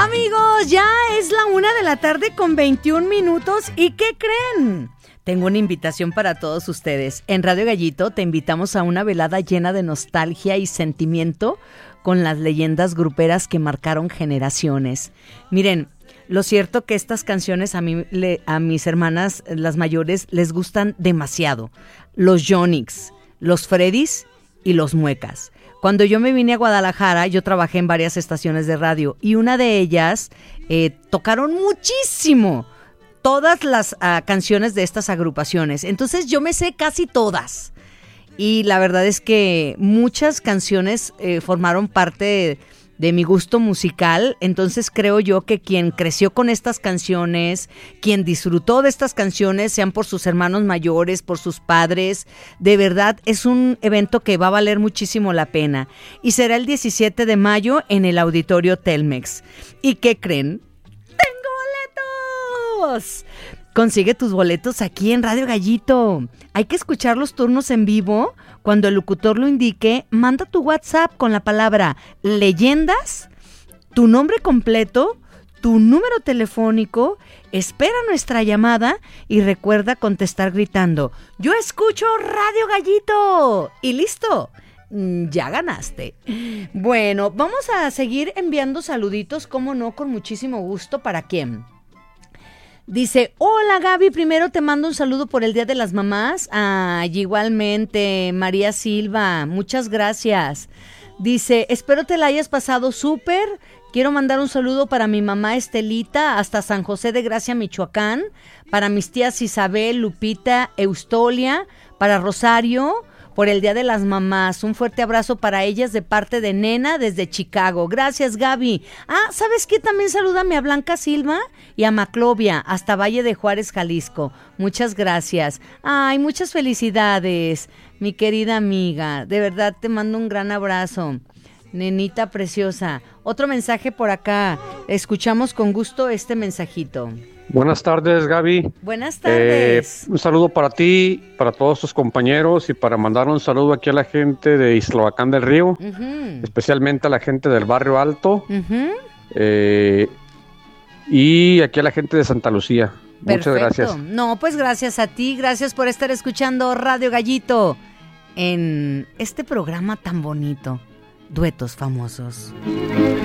Amigos, ya es la 1:00 con 21 minutos. ¿Y qué creen? Tengo una invitación para todos ustedes. En Radio Gallito te invitamos a una velada llena de nostalgia y sentimiento con las leyendas gruperas que marcaron generaciones. Miren, lo cierto que estas canciones a mis hermanas, las mayores, les gustan demasiado. Los Yonix, los Freddys y los Muecas. Cuando yo me vine a Guadalajara, yo trabajé en varias estaciones de radio y una de ellas tocaron muchísimo todas las canciones de estas agrupaciones. Entonces yo me sé casi todas. Y la verdad es que muchas canciones formaron parte de mi gusto musical. Entonces creo yo que quien creció con estas canciones, quien disfrutó de estas canciones, sean por sus hermanos mayores, por sus padres, de verdad es un evento que va a valer muchísimo la pena. Y será el 17 de mayo en el Auditorio Telmex. ¿Y qué creen? Consigue tus boletos aquí en Radio Gallito. Hay que escuchar los turnos en vivo. Cuando el locutor lo indique, manda tu WhatsApp con la palabra leyendas, tu nombre completo, tu número telefónico, espera nuestra llamada y recuerda contestar gritando: yo escucho Radio Gallito. Y listo. Ya ganaste. Bueno, vamos a seguir enviando saluditos, cómo no, con muchísimo gusto. ¿Para quién? Dice: hola Gaby, primero te mando un saludo por el Día de las Mamás. Igualmente, María Silva, muchas gracias. Dice: espero te la hayas pasado súper. Quiero mandar un saludo para mi mamá Estelita hasta San José de Gracia, Michoacán, para mis tías Isabel, Lupita, Eustolia, para Rosario, por el Día de las Mamás. Un fuerte abrazo para ellas de parte de Nena desde Chicago. Gracias, Gaby. ¿Sabes qué? También salúdame a Blanca Silva y a Maclovia hasta Valle de Juárez, Jalisco. Muchas gracias. Ay, muchas felicidades, mi querida amiga. De verdad te mando un gran abrazo. Nenita preciosa. Otro mensaje por acá. Escuchamos con gusto este mensajito. Buenas tardes, Gaby. Buenas tardes. Un saludo para ti, para todos tus compañeros y para mandar un saludo aquí a la gente de Ixtlahuacán del Río, especialmente a la gente del Barrio Alto, y aquí a la gente de Santa Lucía. Perfecto. Muchas gracias. No, pues gracias a ti, gracias por estar escuchando Radio Gallito en este programa tan bonito, Duetos Famosos.